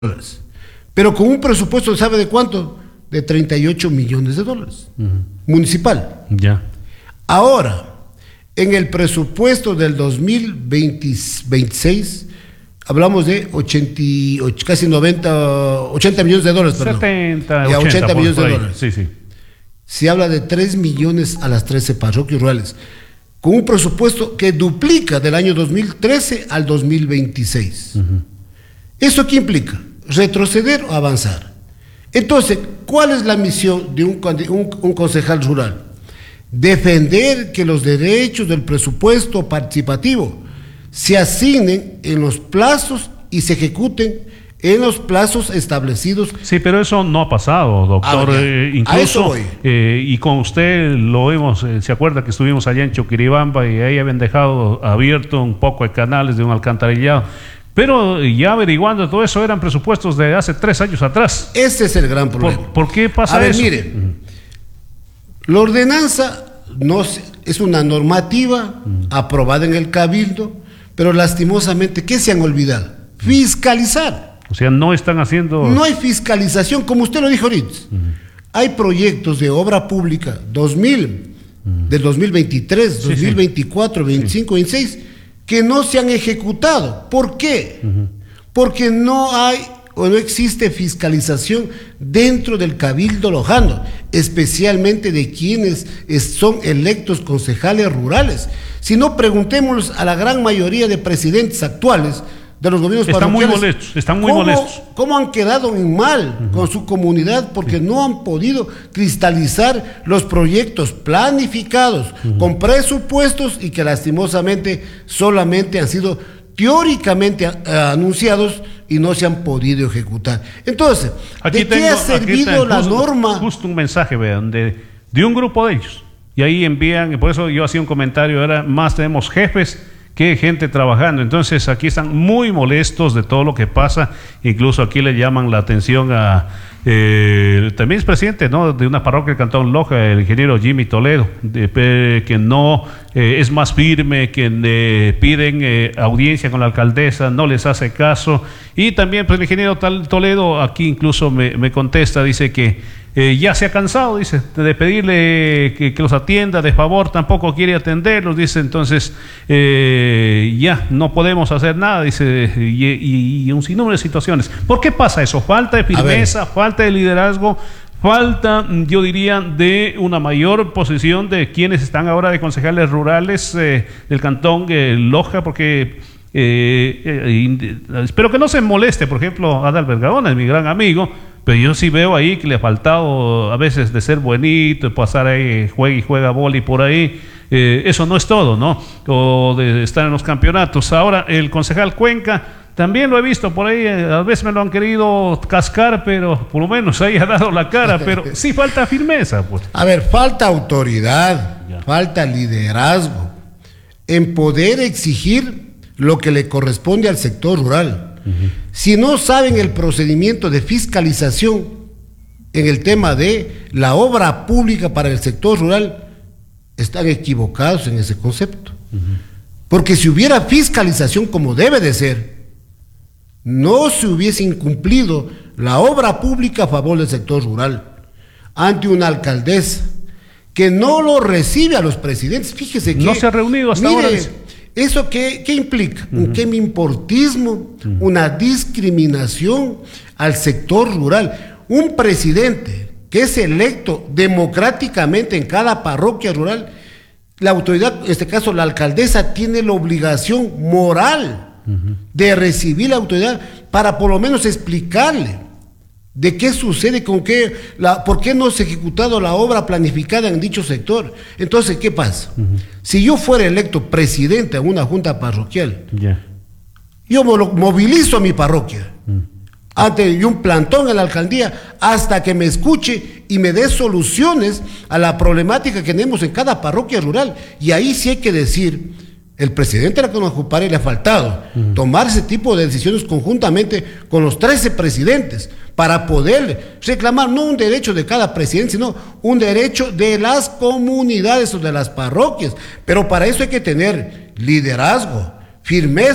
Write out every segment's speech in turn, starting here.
dólares. Pero con un presupuesto, ¿sabe de cuánto? De 38 millones de dólares. Municipal. Ya. Ahora, en el presupuesto del 2026, hablamos de 80 millones de dólares, perdón. 70, ya, 80 millones de ahí. dólares. Sí, sí. Se habla de 3 millones a las 13 parroquias rurales, con un presupuesto que duplica del año 2013 al 2026. ¿Eso qué implica? ¿Retroceder o avanzar? Entonces, ¿cuál es la misión de un concejal rural? Defender que los derechos del presupuesto participativo se asignen en los plazos y se ejecuten en los plazos establecidos. Sí, pero eso no ha pasado, doctor. Incluso, a eso voy. Y con usted lo vimos, se acuerda que estuvimos allá en Choquiribamba y ahí habían dejado abierto un poco de canales de un alcantarillado. Pero ya averiguando todo eso, eran presupuestos de hace 3 años atrás. Ese es el gran problema. ¿Por qué pasa eso? A ver, mire, la ordenanza es una normativa aprobada en el Cabildo, pero lastimosamente, ¿qué se han olvidado? Fiscalizar. O sea, no están haciendo... No hay fiscalización, como usted lo dijo ahorita. Hay proyectos de obra pública del 2023, 2024, 25, 26, que no se han ejecutado. ¿Por qué? Porque no hay o no existe fiscalización dentro del Cabildo Lojano, especialmente de quienes son electos concejales rurales. Si no, preguntémosles a la gran mayoría de presidentes actuales de los gobiernos parroquiales. Están muy molestos. ¿Cómo han quedado en mal con su comunidad? Porque no han podido cristalizar los proyectos planificados con presupuestos y que lastimosamente solamente han sido teóricamente anunciados y no se han podido ejecutar. Entonces, ¿de qué ha servido la norma? Justo un mensaje, vean, de un grupo de ellos. Y ahí envían, por eso yo hacía un comentario, ahora más tenemos jefes que gente trabajando. Entonces aquí están muy molestos de todo lo que pasa. Incluso aquí le llaman la atención a también es presidente, ¿no?, de una parroquia del Cantón Loja, el ingeniero Jimmy Toledo, que no es más firme, que piden audiencia con la alcaldesa, no les hace caso. Y también pues el ingeniero Toledo aquí incluso me contesta, dice que ya se ha cansado, dice, de pedirle que los atienda, de favor tampoco quiere atenderlos, dice. Entonces ya no podemos hacer nada, dice, y un sinnúmero de situaciones. ¿Por qué pasa eso? Falta de firmeza, falta de liderazgo, falta, yo diría, de una mayor posición de quienes están ahora de concejales rurales del Cantón Loja, porque espero que no se moleste, por ejemplo, Adalbert Gaona es mi gran amigo, pero yo sí veo ahí que le ha faltado a veces de ser buenito, de pasar ahí, juega y juega boli por ahí. Eso no es todo, ¿no? O de estar en los campeonatos. Ahora, el concejal Cuenca, también lo he visto por ahí, a veces me lo han querido cascar, pero por lo menos ahí ha dado la cara, pero sí falta firmeza, pues. A ver, falta autoridad, falta liderazgo en poder exigir lo que le corresponde al sector rural. Si no saben el procedimiento de fiscalización en el tema de la obra pública para el sector rural, están equivocados en ese concepto. Porque si hubiera fiscalización como debe de ser, no se hubiese incumplido la obra pública a favor del sector rural ante una alcaldesa que no lo recibe a los presidentes. Fíjese que no se ha reunido hasta ahora. ¿Eso qué implica? Un quemimportismo, una discriminación al sector rural. Un presidente que es electo democráticamente en cada parroquia rural, la autoridad, en este caso la alcaldesa, tiene la obligación moral de recibir la autoridad para por lo menos explicarle de qué sucede, por qué no se ha ejecutado la obra planificada en dicho sector. Entonces, ¿qué pasa? Si yo fuera electo presidente en una junta parroquial, yo movilizo a mi parroquia ante un plantón en la alcaldía hasta que me escuche y me dé soluciones a la problemática que tenemos en cada parroquia rural. Y ahí sí hay que decir, el presidente de la Conajupare le ha faltado tomar ese tipo de decisiones conjuntamente con los 13 presidentes para poder reclamar no un derecho de cada presidente, sino un derecho de las comunidades o de las parroquias. Pero para eso hay que tener liderazgo, firmeza,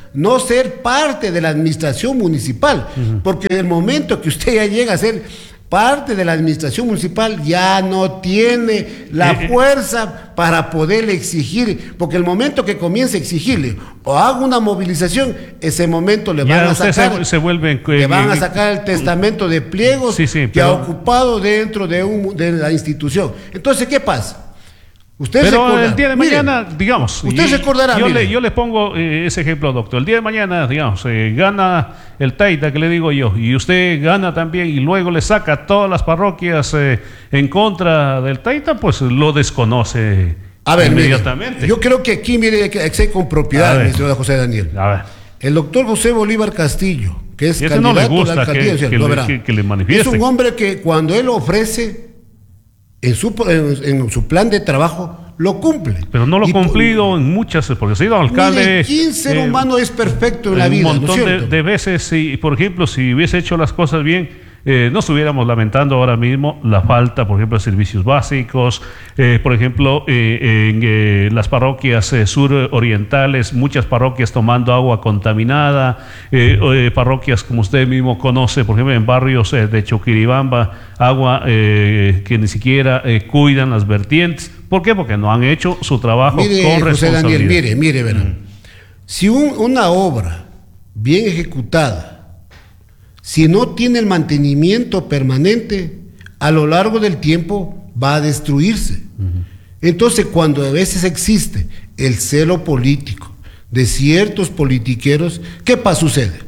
no ser parte de la administración municipal, porque en el momento que usted ya llega a ser parte de la administración municipal, ya no tiene la fuerza para poderle exigir, porque el momento que comience a exigirle o haga una movilización, ese momento le van a sacar, le van a sacar el testamento de pliegos que ha ocupado dentro de la institución. Entonces, ¿qué pasa? Pero el día de mañana, digamos, usted recordará. Yo le pongo ese ejemplo, doctor. El día de mañana, digamos, gana el Taita, que le digo yo, y usted gana también, y luego le saca todas las parroquias en contra del Taita, pues lo desconoce inmediatamente. Mire, yo creo que aquí, mire, hay que ser con propiedad, mi señor José Daniel. A ver. El doctor José Bolívar Castillo, que es candidato no le gusta a la alcaldía, que le manifieste. Es un hombre que cuando él ofrece en su plan de trabajo lo cumple. Pero no lo ha cumplido en muchas, porque ha sido alcalde. Mire, ¿quién ser humano es perfecto en la vida? Un montón de veces, por ejemplo, si hubiese hecho las cosas bien, no estuviéramos lamentando ahora mismo la falta, por ejemplo, de servicios básicos, por ejemplo, en las parroquias surorientales, muchas parroquias tomando agua contaminada, parroquias como usted mismo conoce, por ejemplo, en barrios de Choquiribamba, agua que ni siquiera cuidan las vertientes. ¿Por qué? Porque no han hecho su trabajo con responsabilidad. José Daniel, mire, verán. Si una obra bien ejecutada, si no tiene el mantenimiento permanente, a lo largo del tiempo va a destruirse. Entonces, cuando a veces existe el celo político de ciertos politiqueros, ¿qué sucede?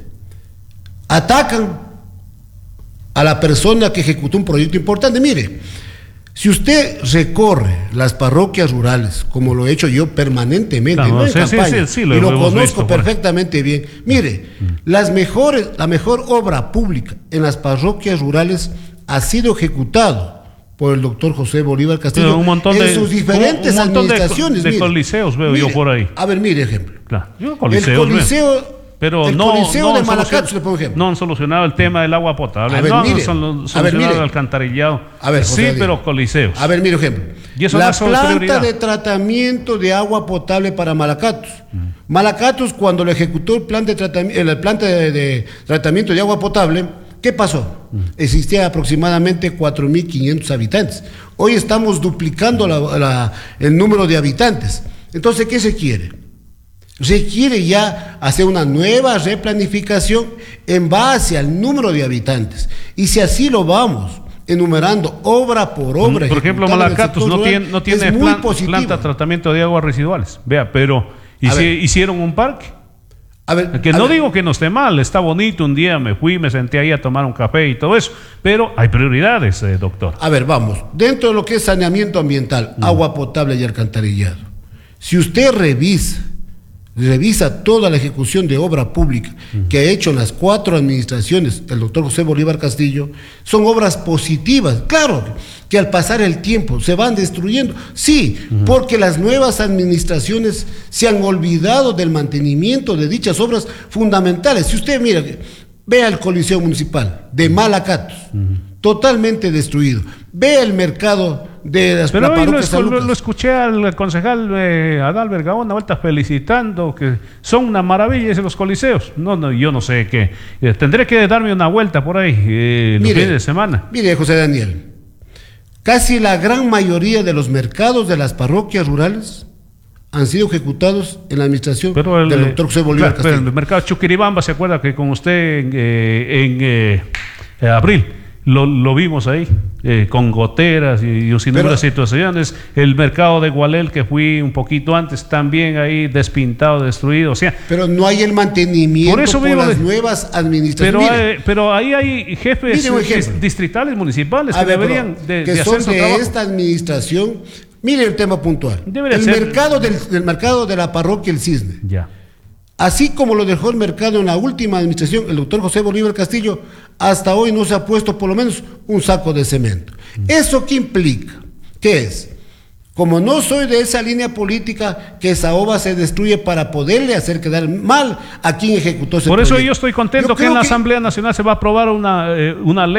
Atacan a la persona que ejecutó un proyecto importante. Mire, si usted recorre las parroquias rurales, como lo he hecho yo permanentemente, no en campaña, y lo conozco perfectamente bien, mire, la mejor obra pública en las parroquias rurales ha sido ejecutado por el doctor José Bolívar Castillo en sus diferentes administraciones. De coliseos veo yo por ahí. A ver, mire ejemplo. Claro, el Coliseo... Pero el Coliseo de Malacatos, le pongo ejemplo. No han solucionado el tema del agua potable, han solucionado el alcantarillado. Pero coliseos. A ver, mire ejemplo. La planta de tratamiento de agua potable para Malacatos. Malacatos, cuando lo ejecutó el plan de tratamiento de agua potable, ¿qué pasó? Existía aproximadamente 4.500 habitantes. Hoy estamos duplicando el número de habitantes. Entonces, ¿qué se quiere? Se quiere ya hacer una nueva replanificación en base al número de habitantes. Y si así lo vamos enumerando obra por obra. Por ejemplo, Malacatos no tiene planta de tratamiento de aguas residuales. Vea, pero hicieron un parque. Digo que no esté mal, está bonito. Un día me senté ahí a tomar un café y todo eso. Pero hay prioridades, doctor. A ver, vamos. Dentro de lo que es saneamiento ambiental, agua potable y alcantarillado. Si usted revisa toda la ejecución de obra pública que ha hecho en las 4 administraciones del doctor José Bolívar Castillo, son obras positivas. Claro que al pasar el tiempo se van destruyendo, sí, porque las nuevas administraciones se han olvidado del mantenimiento de dichas obras fundamentales. Si usted mira, vea el Coliseo Municipal de Malacatos, totalmente destruido. Vea el mercado de las parroquias. Pero lo escuché al concejal Adalbert Gaona una vuelta felicitando que son una maravilla esos coliseos. No, yo no sé qué. Tendré que darme una vuelta por ahí los fines de semana. Mire, José Daniel, casi la gran mayoría de los mercados de las parroquias rurales han sido ejecutados en la administración del doctor José Bolívar Castillo. Pero el mercado Chuquiribamba, ¿se acuerda que con usted en abril lo vimos ahí, con goteras y un sinnúmero de situaciones? El mercado de Gualel, que fui un poquito antes, también ahí despintado, destruido. O sea, pero no hay el mantenimiento por las nuevas administraciones. Pero ahí hay jefes distritales, municipales, que deberían de hacer su trabajo. De esta administración. Mire el tema puntual. El mercado de la parroquia El Cisne. Ya. Así como lo dejó el mercado en la última administración, el doctor José Bolívar Castillo, hasta hoy no se ha puesto por lo menos un saco de cemento. ¿Eso qué implica? ¿Qué es? Como no soy de esa línea política, que esa obra se destruye para poderle hacer quedar mal a quien ejecutó ese proyecto. Por eso yo estoy contento que en la Asamblea Nacional se va a aprobar una ley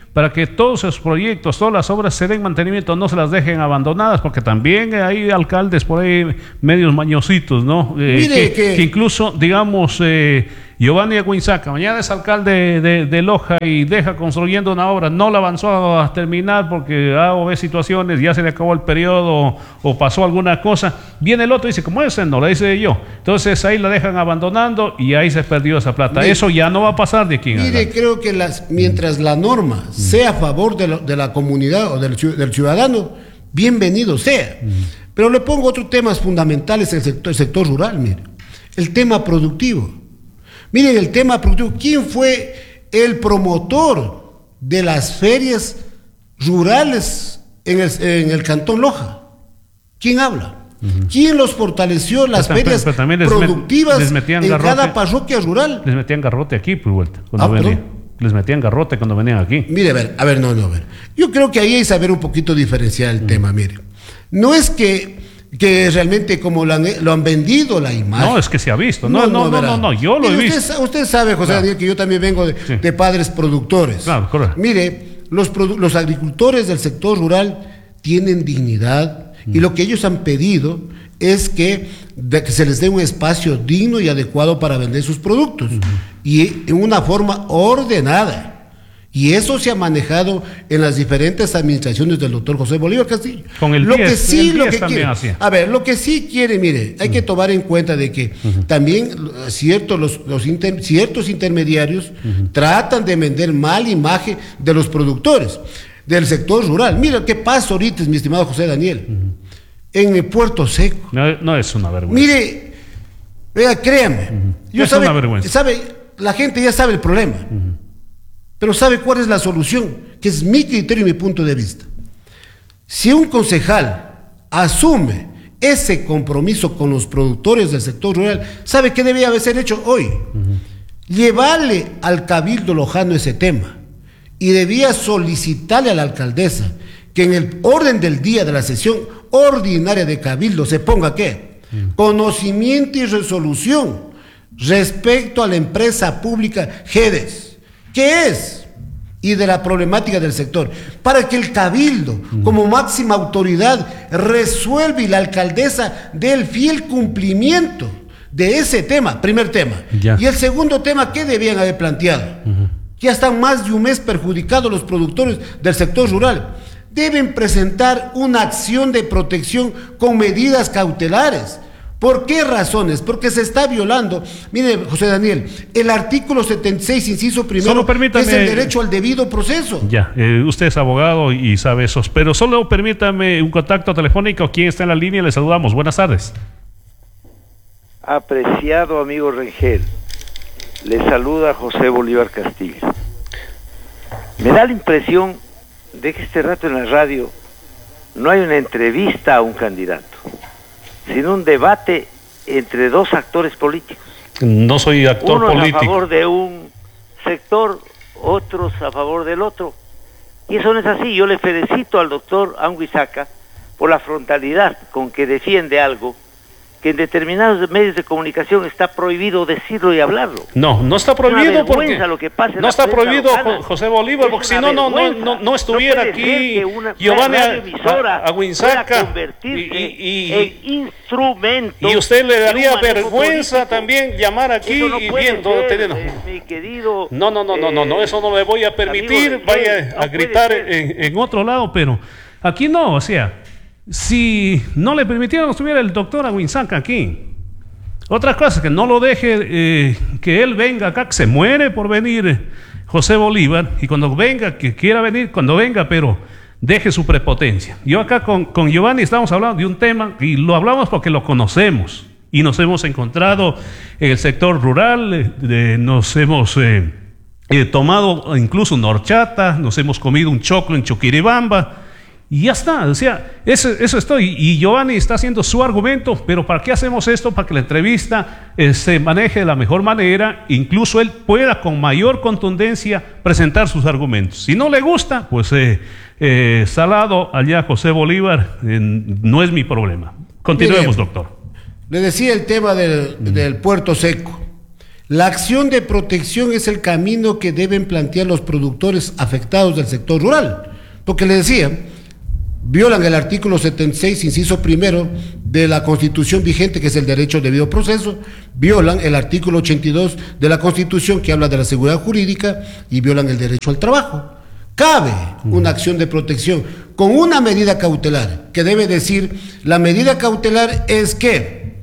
para que todos esos proyectos, todas las obras se den mantenimiento, no se las dejen abandonadas, porque también hay alcaldes por ahí medios mañositos, ¿no? Mire que incluso, digamos, Giovanni Aguinzaca, mañana es alcalde de Loja y deja construyendo una obra, no la avanzó a terminar porque ve situaciones, ya se le acabó el periodo o pasó alguna cosa, viene el otro y dice, ¿cómo es? No la hice yo. Entonces ahí la dejan abandonando y ahí se perdió esa plata. Mire, eso ya no va a pasar de aquí en adelante. Mire, creo que mientras la norma sea a favor de la comunidad o del ciudadano, bienvenido sea. Pero le pongo otros temas fundamentales en el sector rural, mire. El tema productivo. Miren, el tema productivo. ¿Quién fue el promotor de las ferias rurales en el Cantón Loja? ¿Quién habla? ¿Quién los fortaleció las ferias productivas en cada parroquia rural? Les metían garrote aquí, por vuelta, cuando venían. Les metían garrote cuando venían aquí. Mire, a ver. Yo creo que ahí hay que saber un poquito diferenciar el tema, mire. No es que realmente como lo han vendido la imagen. No, es que se ha visto. No, yo lo he visto. Usted sabe, José Daniel, que yo también vengo de padres productores. Claro, correcto. Mire, los agricultores del sector rural tienen dignidad y lo que ellos han pedido es que se les dé un espacio digno y adecuado para vender sus productos y en una forma ordenada. Y eso se ha manejado en las diferentes administraciones del doctor José Bolívar Castillo. Con el 10 también hacía. A ver, lo que sí quiere, mire, hay que tomar en cuenta de que también ciertos intermediarios tratan de vender mala imagen de los productores del sector rural. Mira qué pasa ahorita, mi estimado José Daniel, en el Puerto Seco. No es una vergüenza. Mire, vea, créame, Es una vergüenza. La gente ya sabe el problema. Pero ¿sabe cuál es la solución? Que es mi criterio y mi punto de vista. Si un concejal asume ese compromiso con los productores del sector rural, ¿sabe qué debía haber hecho hoy? Llevarle al Cabildo Lojano ese tema y debía solicitarle a la alcaldesa que en el orden del día de la sesión ordinaria de Cabildo se ponga ¿qué? Conocimiento y resolución respecto a la empresa pública GEDES. ¿Qué es? Y de la problemática del sector, para que el Cabildo, como máxima autoridad, resuelva y la alcaldesa dé el fiel cumplimiento de ese tema, primer tema. Ya. Y el segundo tema, ¿qué debían haber planteado? Ya están más de un mes perjudicados los productores del sector rural. Deben presentar una acción de protección con medidas cautelares. ¿Por qué razones? Porque se está violando, mire, José Daniel, el artículo 76, inciso primero, es el derecho al debido proceso. Ya, usted es abogado y sabe eso, pero solo permítame un contacto telefónico. ¿Quién está en la línea? Le saludamos. Buenas tardes. Apreciado amigo Rengel, le saluda José Bolívar Castillo. Me da la impresión de que este rato en la radio no hay una entrevista a un candidato, sino un debate entre dos actores políticos. No soy actor político. Unos a favor de un sector, otros a favor del otro. Y eso no es así. Yo le felicito al doctor Anguizaca por la frontalidad con que defiende algo que en determinados medios de comunicación está prohibido decirlo y hablarlo. No está prohibido porque lo que pasa en no está prohibido, locana. José Bolívar, porque si no estuviera aquí Giovanni Aguinzaca en instrumento. Y usted le daría vergüenza también llamar aquí y viendo. Mi querido, no, eso no le voy a permitir. Vaya a gritar en otro lado, pero aquí no, o sea. Si no le permitieron estuviera el doctor Aguinzaca aquí. Otra cosa, que no lo deje que él venga acá, que se muere por venir José Bolívar, y cuando venga, que quiera venir, cuando venga, pero deje su prepotencia. Yo acá con Giovanni estamos hablando de un tema, y lo hablamos porque lo conocemos, y nos hemos encontrado en el sector rural, nos hemos tomado incluso una horchata, nos hemos comido un choclo en Chuquiribamba, y ya está, o sea, eso estoy. Y Giovanni está haciendo su argumento, pero ¿para qué hacemos esto? Para que la entrevista se maneje de la mejor manera, incluso él pueda con mayor contundencia presentar sus argumentos. Si no le gusta, pues salado allá José Bolívar, no es mi problema. Continuemos, doctor. Le decía el tema del Puerto Seco. La acción de protección es el camino que deben plantear los productores afectados del sector rural. Porque le decía, violan el artículo 76, inciso primero de la Constitución vigente, que es el derecho al debido proceso, violan el artículo 82 de la Constitución, que habla de la seguridad jurídica, y violan el derecho al trabajo. Cabe una acción de protección con una medida cautelar, que debe decir, la medida cautelar es que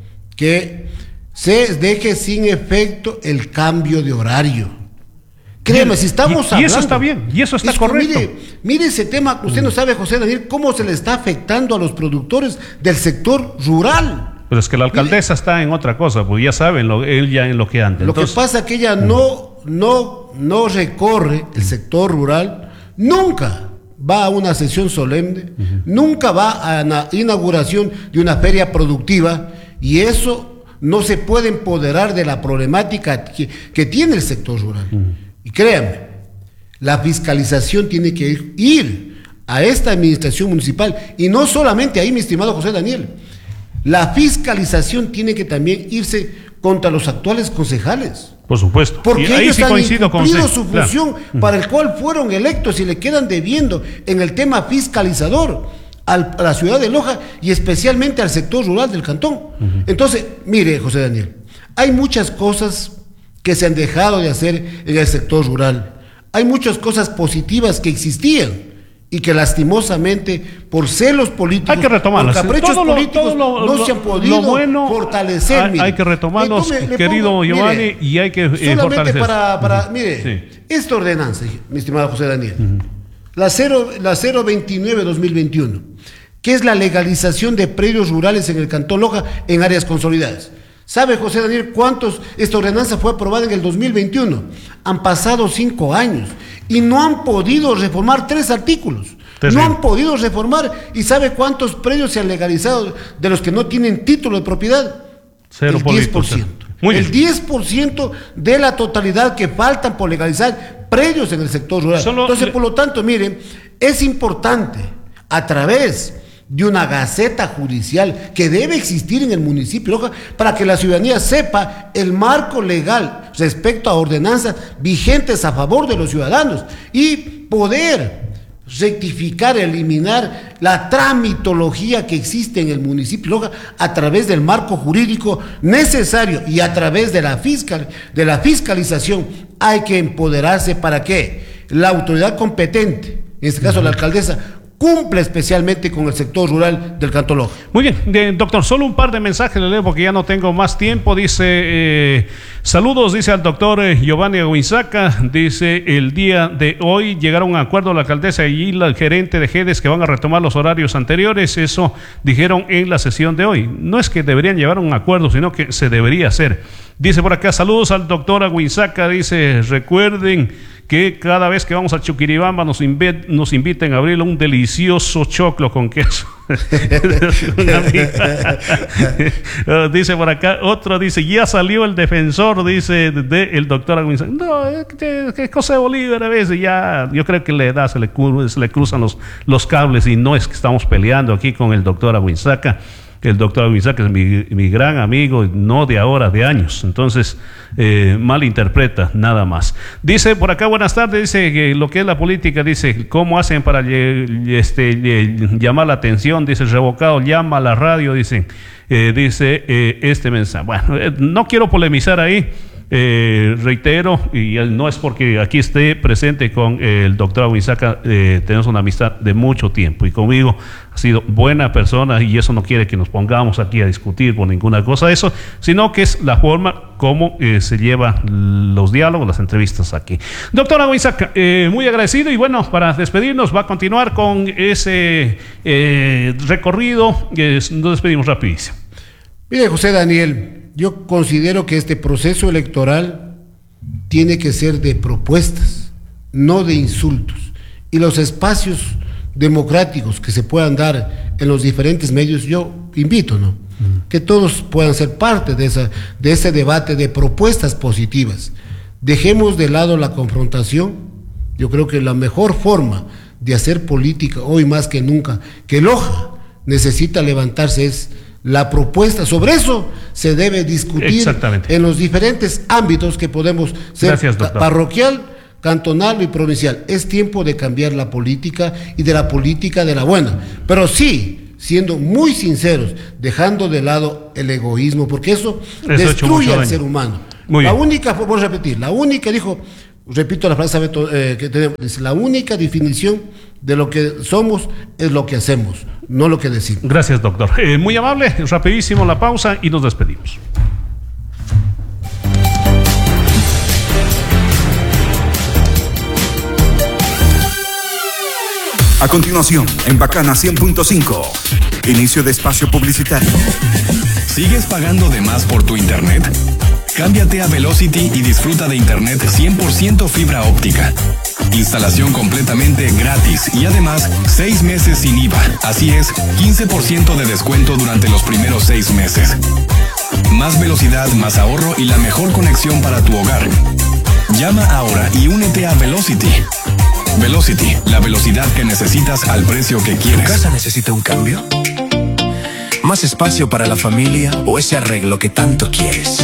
se deje sin efecto el cambio de horario. Créeme, si estamos hablando... Y eso está bien, y eso está correcto. Mire ese tema, usted no sabe, José Daniel, cómo se le está afectando a los productores del sector rural. Pero es que la alcaldesa está en otra cosa, pues ya saben, él ya en lo que anda. Lo que pasa es que ella no recorre el sector rural, nunca va a una sesión solemne, nunca va a la inauguración de una feria productiva, y eso no se puede empoderar de la problemática que tiene el sector rural. Y créanme, la fiscalización tiene que ir a esta administración municipal, y no solamente ahí, mi estimado José Daniel. La fiscalización tiene que también irse contra los actuales concejales. Por supuesto. Porque y ahí ellos sí han coincido incumplido su función para el cual fueron electos, y le quedan debiendo en el tema fiscalizador a la ciudad de Loja y especialmente al sector rural del cantón. Entonces, mire, José Daniel, hay muchas cosas que se han dejado de hacer en el sector rural. Hay muchas cosas positivas que existían y que lastimosamente por celos políticos, hay que retomarlas, por caprichos políticos, no se han podido fortalecer. Hay que retomarlos, querido Giovanni, mire, y hay que solamente mire, esta ordenanza, mi estimado José Daniel, la 029-2021, que es la legalización de predios rurales en el Cantón Loja en áreas consolidadas. ¿Sabe, José Daniel, esta ordenanza fue aprobada en el 2021? Han pasado 5 años y no han podido reformar 3 artículos. No han podido reformar. ¿Y sabe cuántos predios se han legalizado de los que no tienen título de propiedad? El 10%. El 10% de la totalidad que faltan por legalizar predios en el sector rural. Entonces, por lo tanto, miren, es importante a través de una gaceta judicial que debe existir en el municipio de Loja para que la ciudadanía sepa el marco legal respecto a ordenanzas vigentes a favor de los ciudadanos y poder rectificar, eliminar la tramitología que existe en el municipio de Loja a través del marco jurídico necesario y a través de la fiscalización. Hay que empoderarse para que la autoridad competente, en este caso la alcaldesa, cumple especialmente con el sector rural del Cantón Loja. Muy bien, doctor, solo un par de mensajes le leo porque ya no tengo más tiempo. Dice, saludos, dice al doctor Giovanni Huinzaca, dice, el día de hoy llegaron a un acuerdo la alcaldesa y el gerente de GEDES que van a retomar los horarios anteriores, eso dijeron en la sesión de hoy. No es que deberían llevar un acuerdo, sino que se debería hacer. Dice por acá, saludos al doctor Huinzaca, dice, recuerden que cada vez que vamos a Chuquiribamba nos inviten a abrir un delicioso choclo con queso. Dice por acá, otro dice, ya salió el defensor, dice, el doctor Aguinzaca. No, que José Bolívar a veces ya, yo creo que le da, se le cruzan los cables, y no es que estamos peleando aquí con el doctor Aguinzaca. El doctor Aguinzaca es mi gran amigo, no de ahora, de años. Entonces, malinterpreta, nada más. Dice por acá, buenas tardes, dice que lo que es la política, dice, ¿cómo hacen para llamar la atención? Dice, el revocado llama a la radio, dice este mensaje. Bueno, no quiero polemizar ahí. Reitero, y no es porque aquí esté presente con el doctor Aguinzaca, tenemos una amistad de mucho tiempo y conmigo ha sido buena persona, y eso no quiere que nos pongamos aquí a discutir por ninguna cosa de eso, sino que es la forma como se lleva los diálogos, las entrevistas aquí. Doctor Aguinzaca, muy agradecido, y bueno, para despedirnos va a continuar con ese recorrido, nos despedimos rapidísimo. Mire, José Daniel, yo considero que este proceso electoral tiene que ser de propuestas, no de insultos. Y los espacios democráticos que se puedan dar en los diferentes medios, yo invito, ¿no? Que todos puedan ser parte de ese debate de propuestas positivas. Dejemos de lado la confrontación. Yo creo que la mejor forma de hacer política, hoy más que nunca, que Loja necesita levantarse, es la propuesta. Sobre eso se debe discutir en los diferentes ámbitos que podemos ser. Gracias, doctor. Parroquial, cantonal y provincial. Es tiempo de cambiar la política y de la política de la buena. Pero sí, siendo muy sinceros, dejando de lado el egoísmo, porque eso destruye al ser humano. La única, voy a repetir, la única, repito la frase que tenemos, es la única definición de lo que somos es lo que hacemos, no lo que decimos. Gracias, doctor. Muy amable, rapidísimo la pausa y nos despedimos. A continuación, en Bacana 100.5, inicio de espacio publicitario. ¿Sigues pagando de más por tu internet? Cámbiate a Velocity y disfruta de internet 100% fibra óptica. Instalación completamente gratis y además 6 meses sin IVA. Así es, 15% de descuento durante los primeros 6 meses. Más velocidad, más ahorro y la mejor conexión para tu hogar. Llama ahora y únete a Velocity. Velocity, la velocidad que necesitas al precio que quieres. ¿Tu casa necesita un cambio? ¿Más espacio para la familia o ese arreglo que tanto quieres?